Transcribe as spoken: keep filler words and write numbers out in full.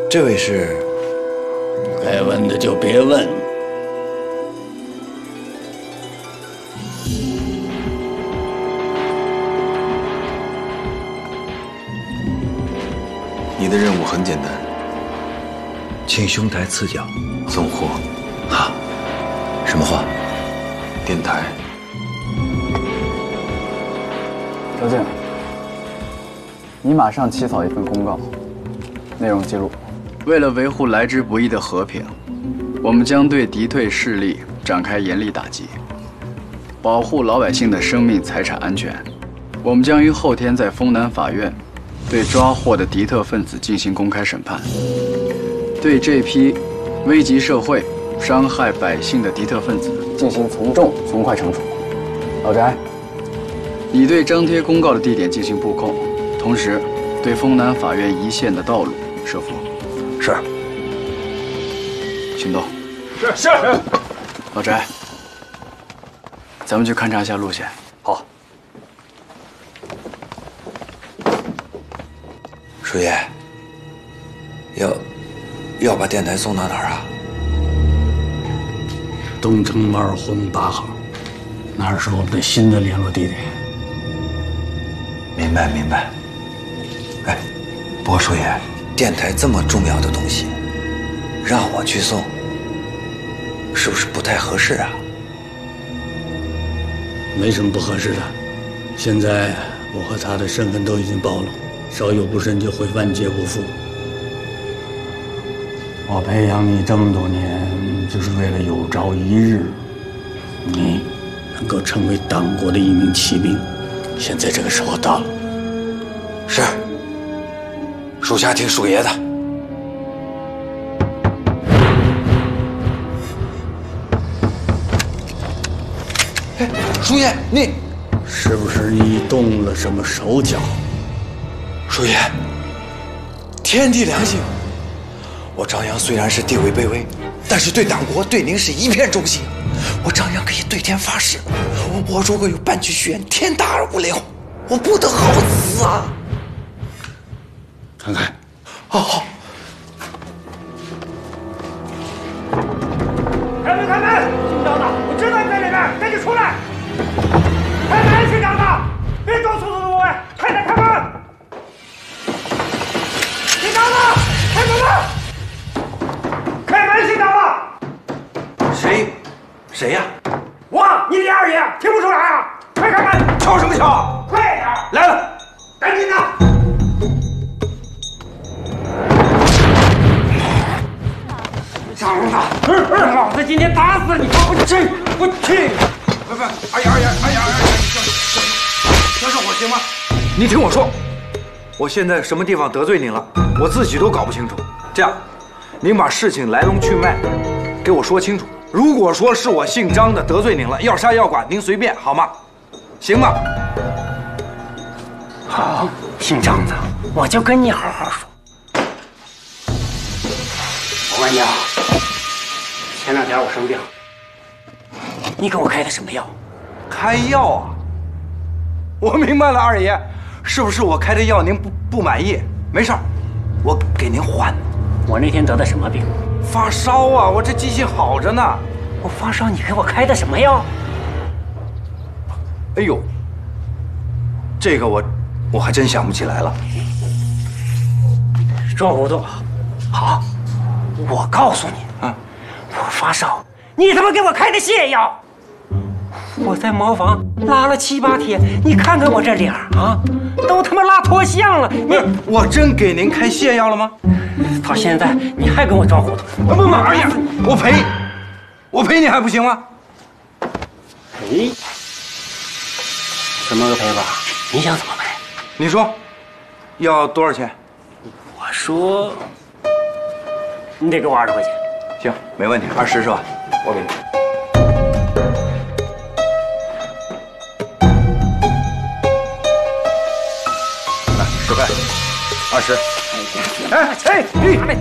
这位是？ 不该问的就别问。 你的任务很简单， 请兄台赐教。 送货。 好。什么话？ 电台。 周静，你马上起草一份公告，内容记录：为了维护来之不易的和平，我们将对敌对势力展开严厉打击，保护老百姓的生命财产安全。我们将于后天在丰南法院对抓获的敌特分子进行公开审判，对这批危及社会、伤害百姓的敌特分子进行从重从快惩处。老翟，你对张贴公告的地点进行布控，同时对丰南法院一线的道路设伏。 是。 行动。 是是。 老翟，咱们去勘察一下路线。 好。 叔爷，要要把电台送到哪儿啊？ 东城马尔洪八号，那儿是我们的新的联络地点。 明白明白。哎，不过叔爷，电台这么重要的东西，让我去送，是不是不太合适啊？ 没什么不合适的。现在我和他的身份都已经暴露，稍有不慎就会万劫不复。我培养你这么多年，就是为了有朝一日，你能够成为党国的一名骑兵。现在这个时候到了。 是。属下听叔爷的。哎，叔爷，你是不是你动了什么手脚？ 叔爷，天地良心，我张扬虽然是地位卑微，但是对党国对您是一片忠心。我张扬可以对天发誓，我如果有半句虚言，天大而无聊，我不得好死啊！ 看看。 好好。 开门开门！姓张的，我知道你在里面，赶紧出来！开门，姓张的，别装粗鲁无礼，快点开门！姓张的，开门吧！开门，姓张的。 谁？谁呀？ 我，你的二爷，听不出来啊？快开门！ 敲什么敲？ 快点！ 来了， 赶紧的！张子，老子今天打死你！我去，我去！ 不不，二爷二爷二爷二爷，消消火行吗？你听我说，我现在什么地方得罪您了，我自己都搞不清楚。这样，您把事情来龙去脉给我说清楚。如果说是我姓张的得罪您了，要杀要剐您随便，好吗？行吗？ 好，姓张的，我就跟你好好说。我问你啊，前两天我生病，你给我开的什么药？ 开药啊！我明白了，二爷，是不是我开的药您不不满意？没事儿，我给您换。 我那天得的什么病？ 发烧啊！我这记性好着呢。 我发烧，你给我开的什么药？ 哎呦，这个我我还真想不起来了。 装糊涂。好，我告诉你， 嗯， 我发烧，你他妈给我开的泻药。我在茅房拉了七八天，你看看我这脸啊，都他妈拉脱相了。你我真给您开泻药了吗？ 到现在你还跟我装糊涂？ 不不，二爷，我赔，我赔你还不行吗？ 赔？怎么个赔法？你想怎么赔？ 你说，要多少钱？ 我说，你得给我二十块钱。 行，没问题，二十是吧？我给你。来，十块，二十。哎哎哎！